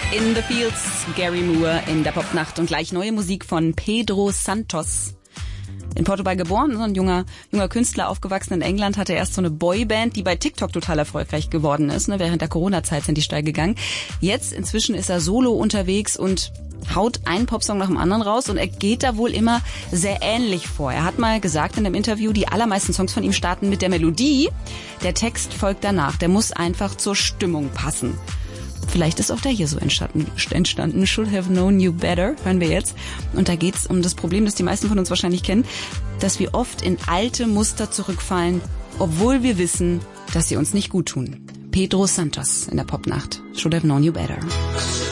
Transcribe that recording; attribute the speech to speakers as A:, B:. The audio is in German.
A: In the Fields, Gary Moore in der Popnacht und gleich neue Musik von Pedro Santos. In Portugal geboren, so ein junger Künstler, aufgewachsen in England, hatte erst so eine Boyband, die bei TikTok total erfolgreich geworden ist. Während der Corona-Zeit sind die steil gegangen. Jetzt, inzwischen ist er solo unterwegs und haut einen Popsong nach dem anderen raus und er geht da wohl immer sehr ähnlich vor. Er hat mal gesagt in einem Interview, die allermeisten Songs von ihm starten mit der Melodie. Der Text folgt danach. Der muss einfach zur Stimmung passen. Vielleicht ist auch der hier so entstanden. Should have known you better, hören wir jetzt. Und da geht's um das Problem, das die meisten von uns wahrscheinlich kennen, dass wir oft in alte Muster zurückfallen, obwohl wir wissen, dass sie uns nicht gut tun. Pedro Santos in der Popnacht. Should have known you better.